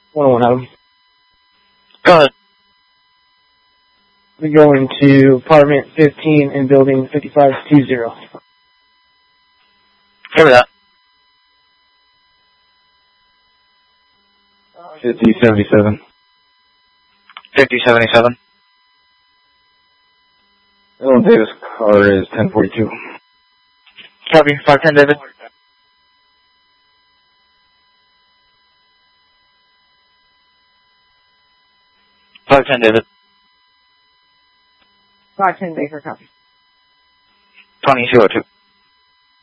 101 Adam. Go ahead. We're going to apartment 15 in building 5520. Copy that. 5077. 5077. Ellen Davis car is 1042. Copy. 510 David. David. 510 Baker, copy. 2202.